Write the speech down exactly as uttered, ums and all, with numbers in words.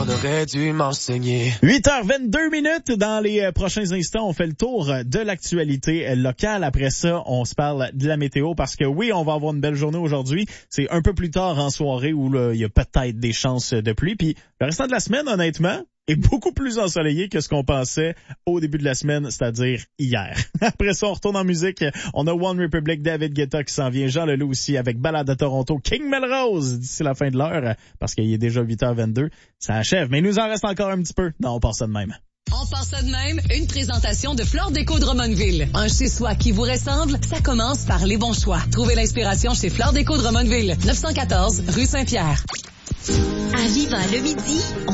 qu'on aurait dû m'enseigner. huit heures vingt-deux minutes. Dans les euh, prochains instants, on fait le tour de l'actualité euh, locale. Après ça, on se parle de la météo parce que oui, on va avoir une belle journée aujourd'hui. C'est un peu plus tard en soirée où il y a peut-être des chances de pluie. Puis le restant de la semaine, honnêtement, est beaucoup plus ensoleillé que ce qu'on pensait au début de la semaine, c'est-à-dire hier. Après ça, on retourne en musique. On a One Republic, David Guetta qui s'en vient, Jean Leloup aussi avec Balade à Toronto, King Melrose d'ici la fin de l'heure, parce qu'il est déjà huit heures vingt-deux. Ça achève, mais il nous en reste encore un petit peu. Non, on part ça de même. On part ça de même, une présentation de Flore Déco de Drummondville. Un chez-soi qui vous ressemble, ça commence par les bons choix. Trouvez l'inspiration chez Flore Déco de Drummondville, neuf cent quatorze rue Saint-Pierre. À Viva le midi,